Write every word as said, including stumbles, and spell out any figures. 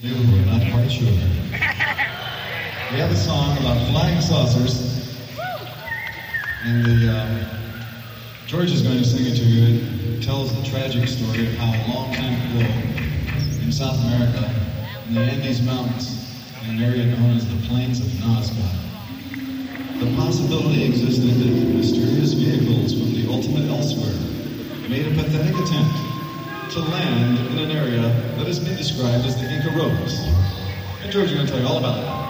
You were not quite sure. We have a song about flying saucers, and the uh, George is going to sing it to you. It tells the tragic story of how a long time ago in South America, in the Andes Mountains, in an area known as the Plains of Nazca, the possibility existed that mysterious vehicles from the ultimate elsewhere made a pathetic attempt to land in an area that has been described as the Inca Roads. And George is going to tell you all about it.